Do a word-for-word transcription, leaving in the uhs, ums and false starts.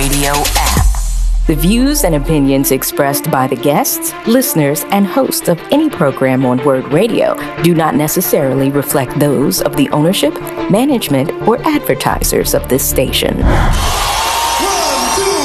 Radio app. The views and opinions expressed by the guests, listeners, and hosts of any program on Word Radio do not necessarily reflect those of the ownership, management, or advertisers of this station.